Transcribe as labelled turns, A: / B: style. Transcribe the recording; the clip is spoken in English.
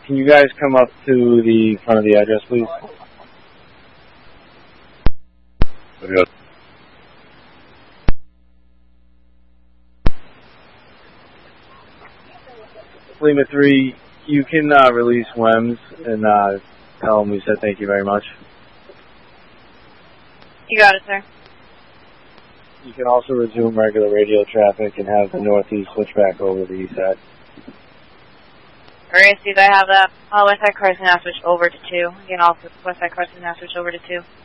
A: Can you guys come up to the front of the address, please?
B: Yes.
A: Lima 3, you can release Wems and tell him we said thank you very much.
C: You got it, sir.
A: You can also resume regular radio traffic and have the northeast switch back over the east side.
C: Alright, Steve, I have that. West Side Carson now switch over to 2. Again, also West Side Carson now switch over to 2.